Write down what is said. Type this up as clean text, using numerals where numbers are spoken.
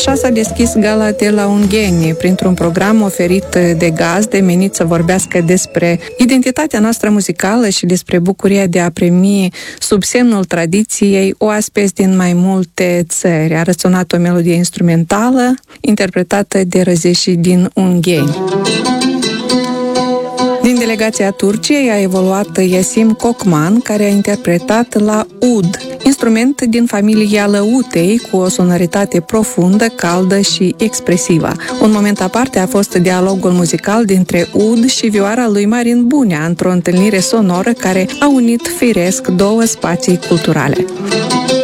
Așa s-a deschis gala de la Ungheni, printr-un program oferit de gazde menit să vorbească despre identitatea noastră muzicală și despre bucuria de a primi sub semnul tradiției oaspeți din mai multe țări. A răsunat o melodie instrumentală interpretată de răzeșii din Ungheni. Din delegația Turciei a evoluat Yasim Kokman, care a interpretat la ud, instrument din familia lăutei cu o sonoritate profundă, caldă și expresivă. Un moment aparte a fost dialogul muzical dintre ud și vioara lui Marin Bunea, într-o întâlnire sonoră care a unit firesc două spații culturale.